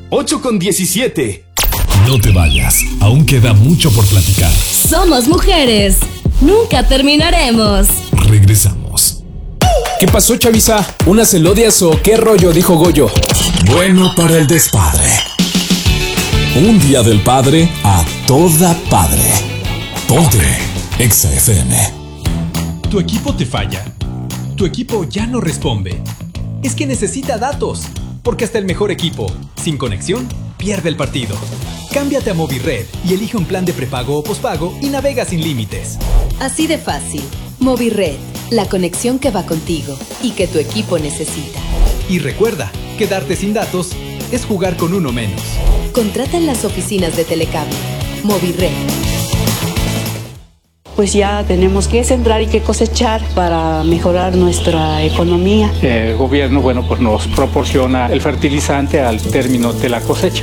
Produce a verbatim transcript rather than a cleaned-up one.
ocho con diecisiete. No te vayas, aún queda mucho por platicar. Somos mujeres, nunca terminaremos. Regresamos. ¿Qué pasó, chaviza? ¿Unas elodias o qué rollo? Dijo Goyo. Bueno para el despadre. Un día del padre a toda padre. Ponte Exa F M. ¿Tu equipo te falla? ¿Tu equipo ya no responde? Es que necesita datos, porque hasta el mejor equipo, sin conexión, pierde el partido. Cámbiate a Movirred y elige un plan de prepago o pospago y navega sin límites. Así de fácil. Movirred, la conexión que va contigo y que tu equipo necesita. Y recuerda, quedarte sin datos es jugar con uno menos. Contrata en las oficinas de Telecable. Movirred. Pues ya tenemos que sembrar y que cosechar para mejorar nuestra economía. El gobierno, bueno, pues nos proporciona el fertilizante al término de la cosecha.